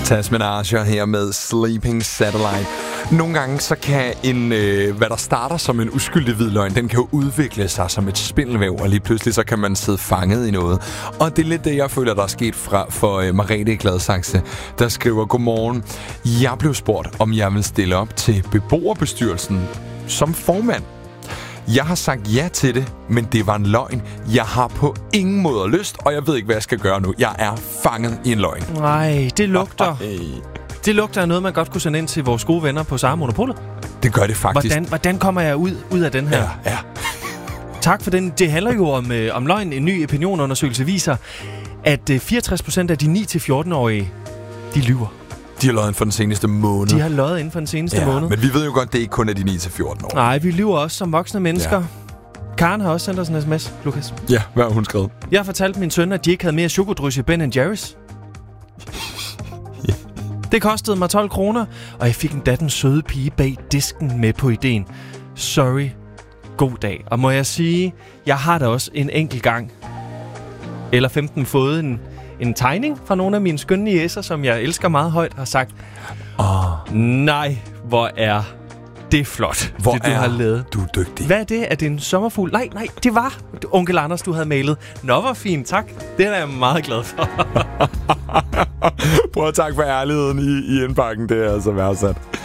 Tasman Archer her med Sleeping Satellite. Nogle gange så kan hvad der starter som en uskyldig hvid løgn, den kan jo udvikle sig som et spindelvæv, og lige pludselig så kan man sidde fanget i noget. Og det er lidt det, jeg føler, der er sket for Marete i Gladsaxe, der skriver: Godmorgen. Jeg blev spurgt, om jeg vil stille op til beboerbestyrelsen som formand. Jeg har sagt ja til det, men det var en løgn. Jeg har på ingen måde lyst, og jeg ved ikke, hvad jeg skal gøre nu. Jeg er fanget i en løgn. Nej, det lugter. Det lugter af noget, man godt kunne sende ind til vores gode venner på Sara Monopolet. Det gør det faktisk. Hvordan kommer jeg ud af den her? Ja. Tak for den. Det handler jo om løgn. En ny opinionundersøgelse viser, at 64% af de 9-14-årige, de lyver. De har løjet inden for den seneste måned. De har løjet inden for den seneste måned. Men vi ved jo godt, det er ikke kun af de 9-14 år. Nej, vi lyver også som voksne mennesker. Ja. Karen har også sendt os en sms, Lukas. Ja, hvad har hun skrevet? Jeg har fortalt min søn, at de ikke havde mere chokodrys i Ben & Jerry's. Det kostede mig 12 kroner, og jeg fik endda den søde pige bag disken med på ideen. Sorry. God dag. Og må jeg sige, jeg har da også en enkelt gang, eller 15, fået en tegning fra nogle af mine skønne niecer, som jeg elsker meget højt, har sagt: nej, hvor er det flot, hvor det du har lavet. Du er dygtig. Hvad er det? Er det en sommerfugl? Nej, det var onkel Anders, du havde malet. Nå, hvor fint, tak. Det er jeg meget glad for. Prøv at takke for ærligheden i indpakken, det er altså værdsat.